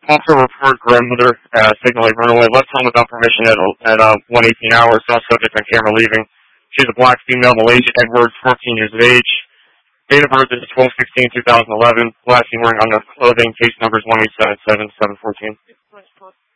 Also report grandmother signaling runaway. Left home without permission at 1:18 hours. Saw subject on camera leaving. She's a black female, Malaysia Edwards, 14 years of age. Date of birth is 12/16/2011. Last seen wearing underclothing. Case numbers 1877714.